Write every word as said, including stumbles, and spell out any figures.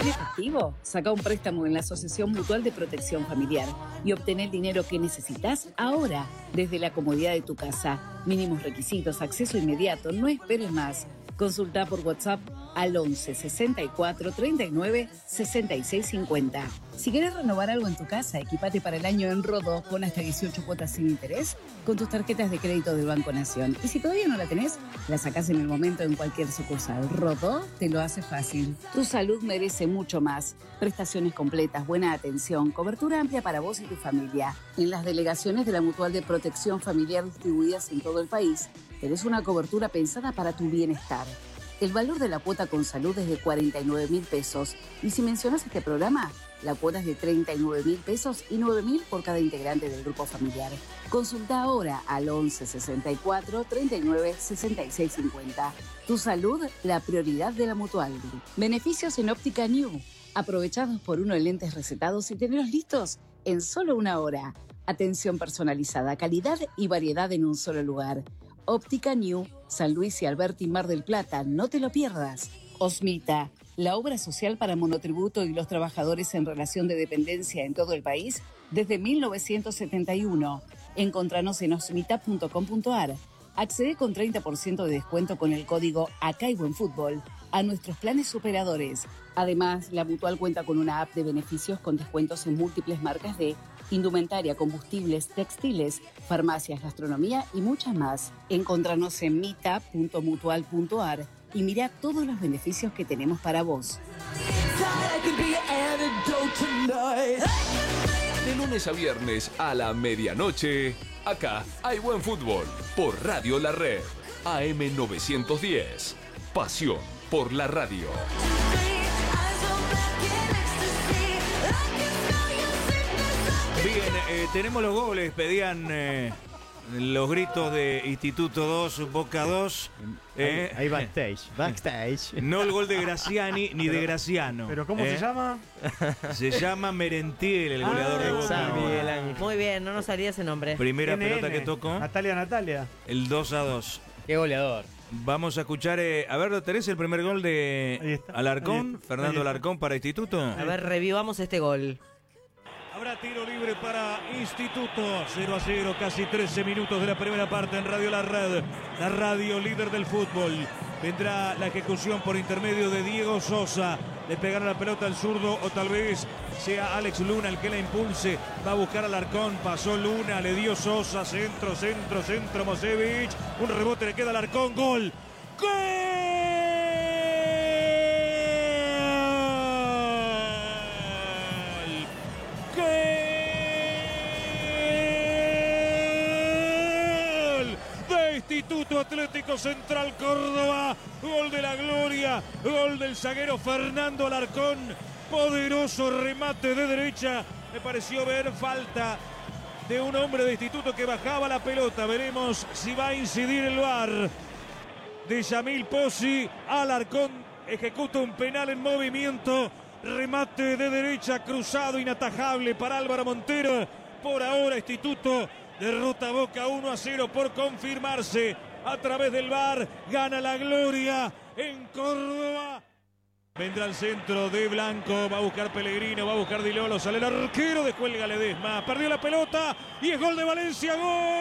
efectivo? Saca un préstamo en la Asociación Mutual de Protección Familiar y obtén el dinero que necesitas ahora, desde la comodidad de tu casa. Mínimos requisitos, acceso inmediato, no esperes más. Consulta por WhatsApp al once sesenta y cuatro treinta y nueve sesenta y seis cincuenta. Si querés renovar algo en tu casa, equipate para el año en Rodó con hasta dieciocho cuotas sin interés con tus tarjetas de crédito del Banco Nación. Y si todavía no la tenés, la sacás en el momento en cualquier sucursal. Rodó te lo hace fácil. Tu salud merece mucho más. Prestaciones completas, buena atención, cobertura amplia para vos y tu familia. En las delegaciones de la Mutual de Protección Familiar distribuidas en todo el país, tenés una cobertura pensada para tu bienestar. El valor de la cuota con salud es de cuarenta y nueve mil pesos. Y si mencionas este programa, la cuota es de treinta y nueve mil pesos y nueve mil por cada integrante del grupo familiar. Consulta ahora al once sesenta y cuatro treinta y nueve sesenta y seis cincuenta. Tu salud, la prioridad de la Mutual. Beneficios en Óptica New. Aprovechados por uno en lentes recetados y tenerlos listos en solo una hora. Atención personalizada, calidad y variedad en un solo lugar. Óptica New, San Luis y Alberti, Mar del Plata, no te lo pierdas. Osmita, la obra social para monotributo y los trabajadores en relación de dependencia en todo el país desde mil novecientos setenta y uno. Encontranos en osmita punto com punto ar. Accede con treinta por ciento de descuento con el código Acá hay buen fútbol a nuestros planes superadores. Además, la Mutual cuenta con una app de beneficios con descuentos en múltiples marcas de indumentaria, combustibles, textiles, farmacias, gastronomía y muchas más. Encontranos en mita punto mutual punto ar y mira todos los beneficios que tenemos para vos. De lunes a viernes a la medianoche, acá hay buen fútbol por Radio La Red, A M novecientos diez. Pasión por la radio. Bien, eh, tenemos los goles, pedían eh, los gritos de Instituto dos, Boca dos. Eh, ahí, ahí backstage, backstage. No el gol de Graciani ni pero, de Graciano. ¿Pero cómo eh. se llama? Se llama Merentiel, el goleador ah, de Boca. bien. Muy bien, no nos salía ese nombre. Primera N N. pelota que tocó. Natalia, Natalia. El dos a dos. Qué goleador. Vamos a escuchar, eh, a ver, ¿tenés el primer gol de Alarcón? Fernando Alarcón para Instituto. A ver, revivamos este gol. Habrá tiro libre para Instituto. cero a cero, casi trece minutos de la primera parte en Radio La Red, la radio líder del fútbol. Vendrá la ejecución por intermedio de Diego Sosa. Le pegará la pelota al zurdo o tal vez sea Alex Luna el que la impulse. Va a buscar al Alarcón. Pasó Luna, le dio Sosa. Centro, centro, centro. Mosevich. Un rebote le queda al Alarcón. Gol. ¡Gol! Instituto Atlético Central Córdoba, gol de la gloria, gol del zaguero Fernando Alarcón, poderoso remate de derecha, me pareció ver falta de un hombre de Instituto que bajaba la pelota, veremos si va a incidir el V A R de Yamil Pozzi. Alarcón ejecuta un penal en movimiento, remate de derecha cruzado, inatajable para Álvaro Montero. Por ahora Instituto derrota a Boca uno a cero por confirmarse a través del V A R. Gana la gloria en Córdoba. Vendrá al centro de Blanco. Va a buscar Pellegrino. Va a buscar Di Lolo. Sale el arquero. Descuelga Ledesma. Perdió la pelota. Y es gol de Valencia. ¡Gol!